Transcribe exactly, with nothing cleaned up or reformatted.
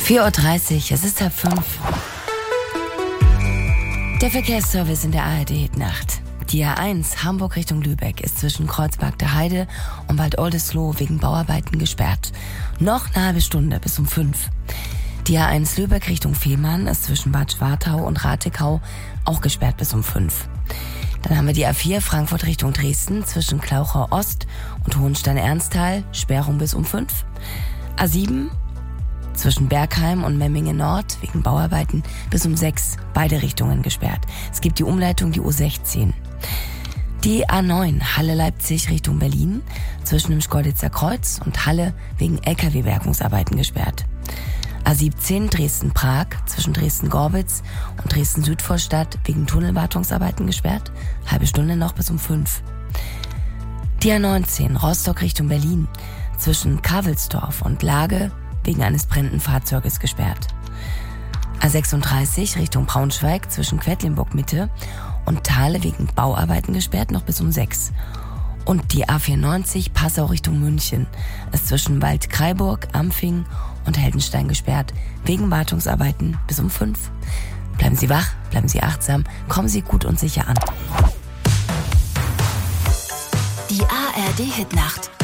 vier Uhr dreißig, es ist halb fünf. Der Verkehrsservice in der A R D-Nacht. Die A eins Hamburg Richtung Lübeck ist zwischen Kreuzberg der Heide und Bad Oldesloe wegen Bauarbeiten gesperrt. Noch eine halbe Stunde bis um fünf. Die A eins Lübeck Richtung Fehmarn ist zwischen Bad Schwartau und Ratekau auch gesperrt bis um fünf. Dann haben wir die A vier Frankfurt Richtung Dresden zwischen Klauchau Ost und Hohenstein-Ernsthal, Sperrung bis um fünf. A sieben zwischen Bergheim und Memmingen Nord wegen Bauarbeiten bis um sechs, beide Richtungen gesperrt. Es gibt die Umleitung, die U sechzehn. Die A neun Halle-Leipzig Richtung Berlin zwischen dem Schkeuditzer Kreuz und Halle wegen L K W-Bergungsarbeiten gesperrt. A siebzehn Dresden-Prag zwischen Dresden-Gorbitz und Dresden-Südvorstadt wegen Tunnelwartungsarbeiten gesperrt. Halbe Stunde noch bis um fünf. Die A neunzehn Rostock Richtung Berlin zwischen Kavelsdorf und Lage wegen eines brennenden Fahrzeuges gesperrt. A sechsunddreißig Richtung Braunschweig zwischen Quedlinburg Mitte und Thale wegen Bauarbeiten gesperrt, noch bis um sechs. Und die A vierundneunzig Passau Richtung München ist zwischen Waldkraiburg, Ampfing und Heldenstein gesperrt, wegen Wartungsarbeiten bis um fünf. Bleiben Sie wach, bleiben Sie achtsam, kommen Sie gut und sicher an. Die A R D-Hitnacht.